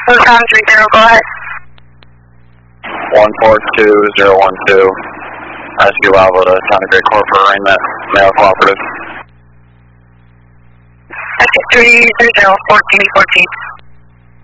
Tom 30, go ahead. 142012. Rescue Bravo to Town of Great Court for arraignment. Male cooperative. Okay, 330, 1414.